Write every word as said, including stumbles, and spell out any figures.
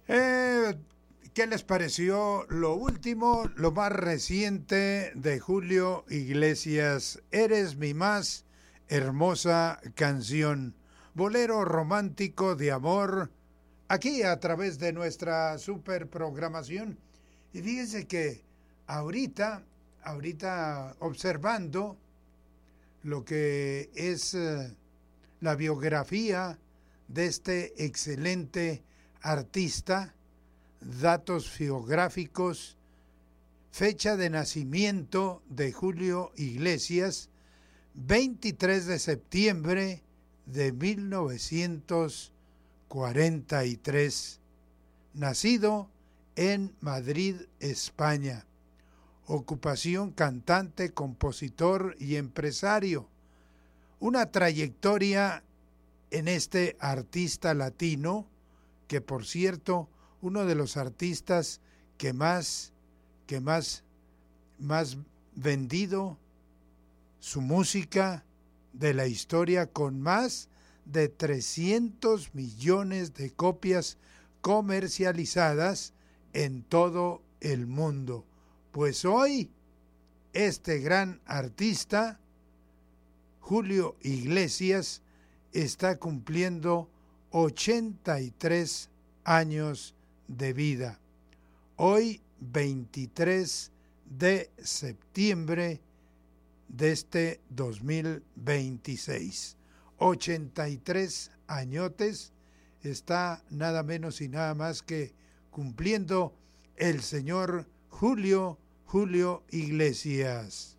Eh, ¿Qué les pareció lo último, lo más reciente de Julio Iglesias? Eres mi más hermosa canción. Bolero romántico de amor, aquí a través de nuestra super programación. Y fíjense que ahorita, ahorita observando lo que es eh, la biografía de este excelente artista, datos geográficos, fecha de nacimiento de Julio Iglesias, veintitrés de septiembre de mil novecientos cuarenta y tres, nacido en Madrid, España. Ocupación: cantante, compositor y empresario. Una trayectoria en este artista latino, que por cierto, uno de los artistas que más, que más, más vendido su música de la historia, con más de trescientos millones de copias comercializadas en todo el mundo. Pues hoy, este gran artista, Julio Iglesias, está cumpliendo ochenta y tres años de vida. Hoy, veintitrés de septiembre de este dos mil veintiséis. ochenta y tres añotes está nada menos y nada más que cumpliendo el señor Julio, Julio Iglesias.